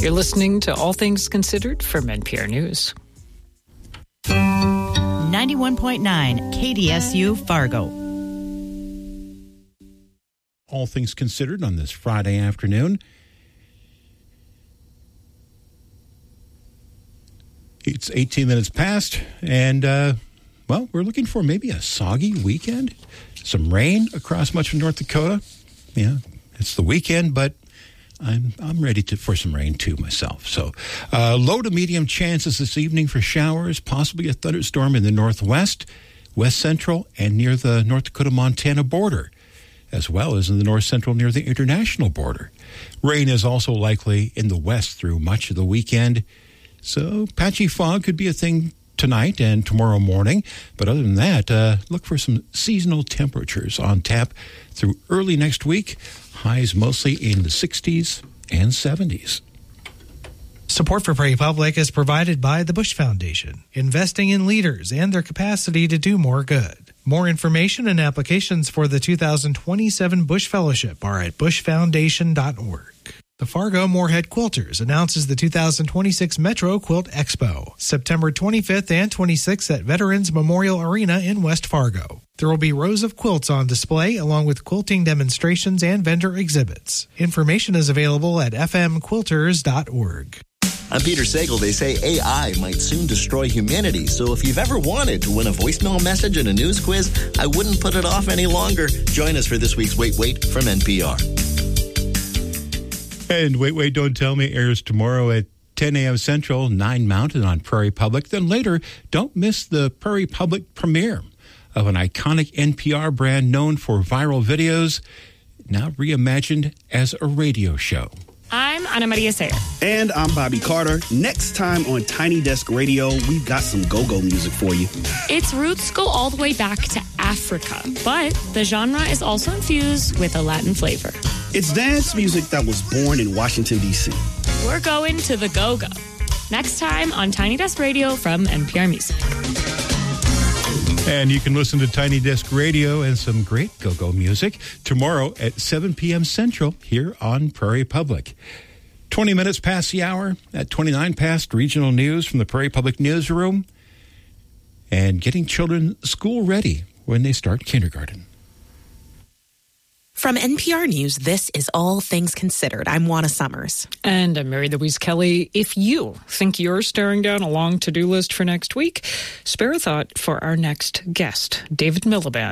You're listening to All Things Considered from NPR News. 91.9 KDSU Fargo. All Things Considered on this Friday afternoon. It's 18 minutes past, and, we're looking for maybe a soggy weekend. Some rain across much of North Dakota. Yeah, it's the weekend, but I'm ready for some rain too myself. So low to medium chances this evening for showers, possibly a thunderstorm in the northwest, west central, and near the North Dakota-Montana border, as well as in the north central near the international border. Rain is also likely in the west through much of the weekend. So patchy fog could be a thing tonight and tomorrow morning. But other than that, look for some seasonal temperatures on tap through early next week. Highs mostly in the 60s and 70s. Support for Prairie Public is provided by the Bush Foundation, investing in leaders and their capacity to do more good. More information and applications for the 2027 Bush Fellowship are at bushfoundation.org. The Fargo Moorhead Quilters announces the 2026 Metro Quilt Expo, September 25th and 26th at Veterans Memorial Arena in West Fargo. There will be rows of quilts on display along with quilting demonstrations and vendor exhibits. Information is available at fmquilters.org. I'm Peter Sagal. They say AI might soon destroy humanity, so if you've ever wanted to win a voicemail message and a news quiz, I wouldn't put it off any longer. Join us for this week's Wait, Wait from NPR. And Wait, Wait, Don't Tell Me airs tomorrow at 10 a.m. Central, 9 Mountain on Prairie Public. Then later, don't miss the Prairie Public premiere of an iconic NPR brand known for viral videos, now reimagined as a radio show. I'm Ana Maria Sayer. And I'm Bobby Carter. Next time on Tiny Desk Radio, we've got some go-go music for you. Its roots go all the way back to Africa, but the genre is also infused with a Latin flavor. It's dance music that was born in Washington, D.C. We're going to the go-go. Next time on Tiny Desk Radio from NPR Music. And you can listen to Tiny Desk Radio and some great go-go music tomorrow at 7 p.m. Central here on Prairie Public. 20 minutes past the hour, at 29 past, regional news from the Prairie Public Newsroom and getting children school ready when they start kindergarten. From NPR News, this is All Things Considered. I'm Juana Summers. And I'm Mary Louise Kelly. If you think you're staring down a long to-do list for next week, spare a thought for our next guest, David Miliband.